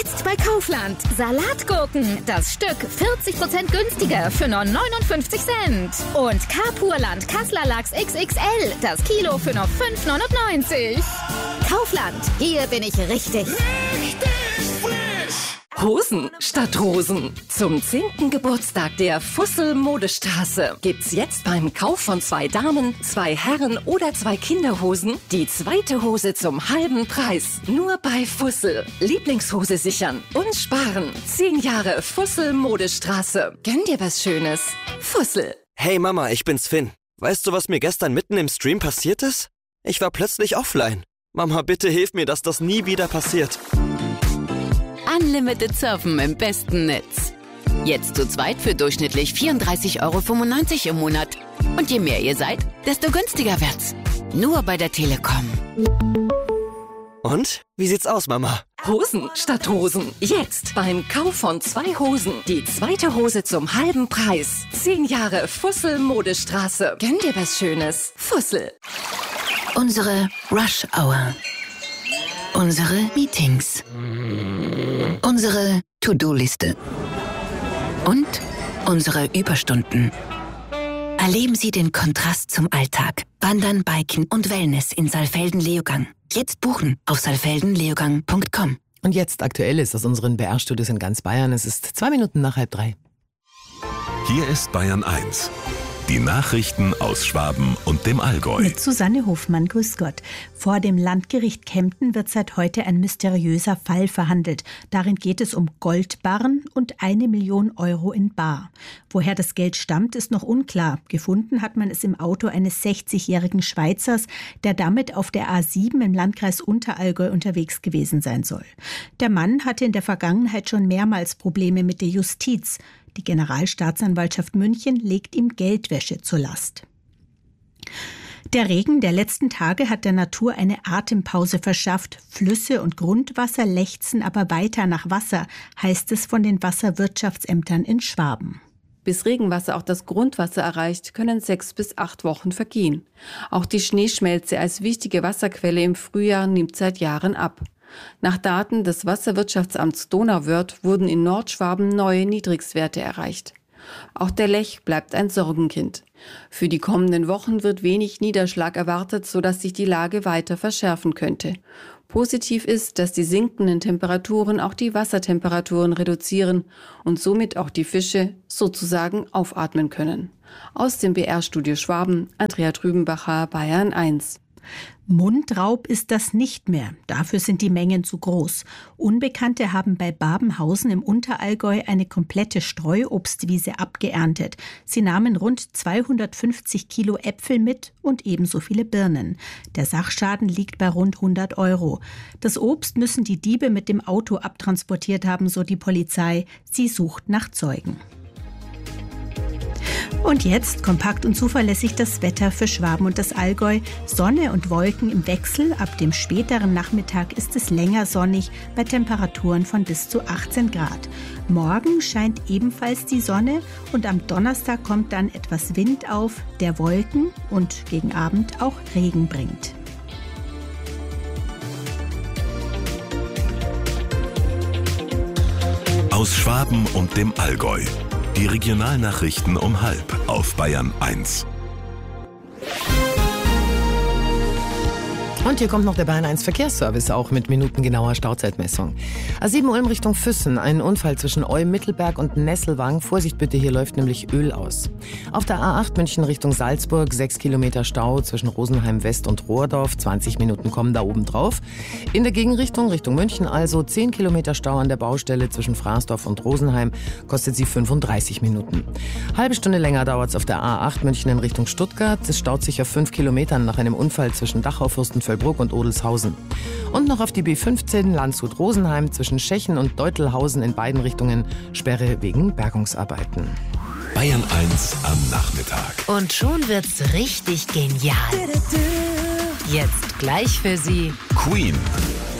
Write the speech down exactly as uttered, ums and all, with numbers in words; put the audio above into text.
Jetzt bei Kaufland. Salatgurken. Das Stück vierzig Prozent günstiger für nur neunundfünfzig Cent. Und Carpurland Kassler Lachs X X L. Das Kilo für nur fünf neunundneunzig. Kaufland. Hier bin ich richtig. Richtig frisch. Hosen statt Rosen. Zum zehnten Geburtstag der Fussel Modestraße gibt's jetzt beim Kauf von zwei Damen, zwei Herren oder zwei Kinderhosen die zweite Hose zum halben Preis. Nur bei Fussel. Lieblingshose sichern und sparen. Zehn Jahre Fussel Modestraße. Gönn dir was Schönes. Fussel. Hey Mama, ich bin's Finn. Weißt du, was mir gestern mitten im Stream passiert ist? Ich war plötzlich offline. Mama, bitte hilf mir, dass das nie wieder passiert. Unlimited Surfen im besten Netz. Jetzt zu zweit für durchschnittlich vierunddreißig Euro fünfundneunzig im Monat. Und je mehr ihr seid, desto günstiger wird's. Nur bei der Telekom. Und? Wie sieht's aus, Mama? Hosen statt Rosen. Jetzt beim Kauf von zwei Hosen die zweite Hose zum halben Preis. Zehn Jahre Fussel Modestraße. Gönn dir was Schönes. Fussel. Unsere Rush Hour. Unsere Meetings. Unsere To-Do-Liste. Und unsere Überstunden. Erleben Sie den Kontrast zum Alltag. Wandern, Biken und Wellness in Saalfelden-Leogang. Jetzt buchen auf saalfelden leogang punkt com. Und jetzt Aktuelles aus unseren B R-Studios in ganz Bayern. Es ist zwei Minuten nach halb drei. Hier ist Bayern eins. Die Nachrichten aus Schwaben und dem Allgäu. Mit Susanne Hofmann, grüß Gott. Vor dem Landgericht Kempten wird seit heute ein mysteriöser Fall verhandelt. Darin geht es um Goldbarren und eine Million Euro in bar. Woher das Geld stammt, ist noch unklar. Gefunden hat man es im Auto eines sechzigjährigen Schweizers, der damit auf der A sieben im Landkreis Unterallgäu unterwegs gewesen sein soll. Der Mann hatte in der Vergangenheit schon mehrmals Probleme mit der Justiz. Die Generalstaatsanwaltschaft München legt ihm Geldwäsche zur Last. Der Regen der letzten Tage hat der Natur eine Atempause verschafft. Flüsse und Grundwasser lechzen aber weiter nach Wasser, heißt es von den Wasserwirtschaftsämtern in Schwaben. Bis Regenwasser auch das Grundwasser erreicht, können sechs bis acht Wochen vergehen. Auch die Schneeschmelze als wichtige Wasserquelle im Frühjahr nimmt seit Jahren ab. Nach Daten des Wasserwirtschaftsamts Donauwörth wurden in Nordschwaben neue Niedrigstwerte erreicht. Auch der Lech bleibt ein Sorgenkind. Für die kommenden Wochen wird wenig Niederschlag erwartet, sodass sich die Lage weiter verschärfen könnte. Positiv ist, dass die sinkenden Temperaturen auch die Wassertemperaturen reduzieren und somit auch die Fische sozusagen aufatmen können. Aus dem B R-Studio Schwaben, Andrea Trübenbacher, Bayern eins. Mundraub ist das nicht mehr. Dafür sind die Mengen zu groß. Unbekannte haben bei Babenhausen im Unterallgäu eine komplette Streuobstwiese abgeerntet. Sie nahmen rund zweihundertfünfzig Kilo Äpfel mit und ebenso viele Birnen. Der Sachschaden liegt bei rund hundert Euro. Das Obst müssen die Diebe mit dem Auto abtransportiert haben, so die Polizei. Sie sucht nach Zeugen. Und jetzt kompakt und zuverlässig das Wetter für Schwaben und das Allgäu. Sonne und Wolken im Wechsel. Ab dem späteren Nachmittag ist es länger sonnig bei Temperaturen von bis zu achtzehn Grad. Morgen scheint ebenfalls die Sonne und am Donnerstag kommt dann etwas Wind auf, der Wolken und gegen Abend auch Regen bringt. Aus Schwaben und dem Allgäu. Die Regionalnachrichten um halb auf Bayern eins. Und hier kommt noch der Bayern eins Verkehrsservice, auch mit minutengenauer Stauzeitmessung. A sieben Ulm Richtung Füssen, ein Unfall zwischen Olm, Mittelberg und Nesselwang. Vorsicht bitte, hier läuft nämlich Öl aus. Auf der A acht München Richtung Salzburg, sechs Kilometer Stau zwischen Rosenheim West und Rohrdorf. zwanzig Minuten kommen da oben drauf. In der Gegenrichtung, Richtung München also, zehn Kilometer Stau an der Baustelle zwischen Fraßdorf und Rosenheim. Kostet sie fünfunddreißig Minuten. Halbe Stunde länger dauert es auf der A acht München in Richtung Stuttgart. Es staut sich auf fünf Kilometern nach einem Unfall zwischen Dachau, Fürstenfeldbruck und Odelshausen. Und noch auf die B fünfzehn Landshut-Rosenheim zwischen Schechen und Deutelhausen in beiden Richtungen Sperre wegen Bergungsarbeiten. Bayern eins am Nachmittag. Und schon wird's richtig genial. Jetzt gleich für Sie Queen.